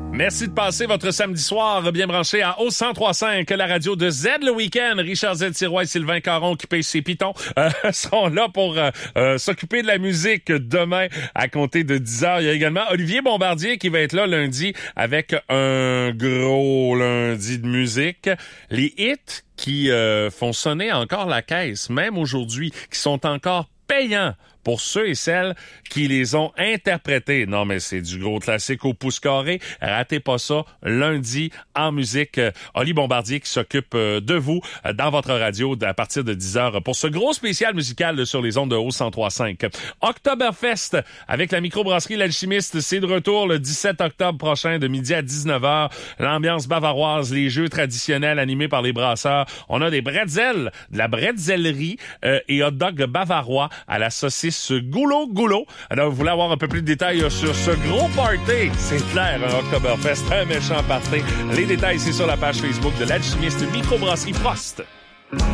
Merci de passer votre samedi soir bien branché à O1035, la radio de Z le week-end. Richard Z. Sirois et Sylvain Caron qui pêchent ses pitons seront là pour s'occuper de la musique demain à compter de 10h. Il y a également Olivier Bombardier qui va être là lundi avec un gros lundi de musique. Les hits qui font sonner encore la caisse, même aujourd'hui, qui sont encore payants pour ceux et celles qui les ont interprétés. Non, mais c'est du gros classique au pouce carré. Ratez pas ça. Lundi, en musique, Oli Bombardier qui s'occupe de vous dans votre radio à partir de 10h pour ce gros spécial musical sur les ondes de O1035. Oktoberfest avec la microbrasserie L'Alchimiste, c'est de retour le 17 octobre prochain de midi à 19h. L'ambiance bavaroise, les jeux traditionnels animés par les brasseurs. On a des bretzels, de la bretzellerie et hot dog bavarois à la saucisse goulot. Alors, vous voulez avoir un peu plus de détails sur ce gros party? C'est clair, un Oktoberfest, un méchant party. Les détails, c'est sur la page Facebook de l'Alchimiste Microbrasserie Frost.